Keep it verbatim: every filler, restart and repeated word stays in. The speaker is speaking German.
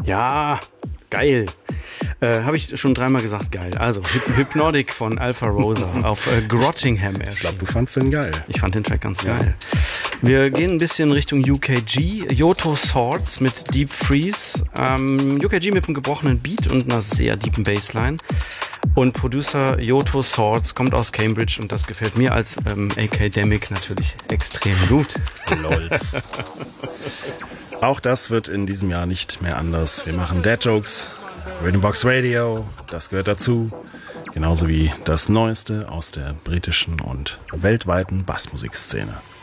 Ja, geil. Äh, Habe ich schon dreimal gesagt, geil. Also, Hyp- Hypnotic von Alpha Rosa auf äh, Grottingham erschienen. Ich glaube, du fandst den geil. Ich fand den Track ganz geil. Wir gehen ein bisschen Richtung U K G. Yoto Swords mit Deep Freeze. Ähm, U K G mit einem gebrochenen Beat und einer sehr deepen Bassline. Und Producer Yoto Swords kommt aus Cambridge und das gefällt mir als ähm, Academic natürlich extrem gut. Lolz. Auch das wird in diesem Jahr nicht mehr anders. Wir machen Dad-Jokes, Rhythmbox Radio, das gehört dazu. Genauso wie das Neueste aus der britischen und weltweiten Bassmusikszene.